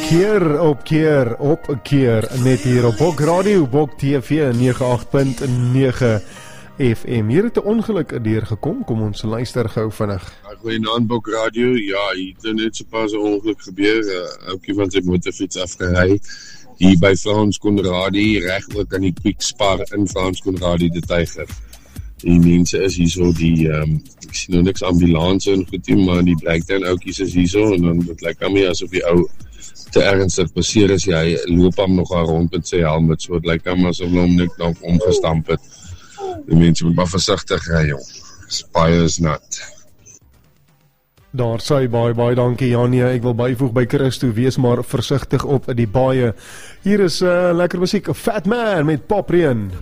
keer, net hier op Bok Radio, Bok TV 98.9 FM. Hier het 'n ongeluk deurgekom, kom ons luister gou vinnig. Goeienaand Bok Radio, ja, hier het net so pas 'n ongeluk gebeur, ouetjie van sy motorfiets afgery, hier by Frans Conradie, reg ook aan die Quickspar in Frans Conradie de Tyger. Die mense is hierso, ek sien nou niks ambulanse en goed nie, maar die breakdown ouetjies is hierso, en dan dit lyk aan my asof die ou te ernstig beseer is, hy loop hom nog daar rond met sy helm, so het lyk aan my asof hom net nog omgestamp het. Die mense moet maar versigtig ry, jong. Baie is nat. Daar sê baie dankie Janie, ek wil byvoeg by Christo, wees maar versigtig op die baie. Hier is lekker musiek, Fat Man met Popreen.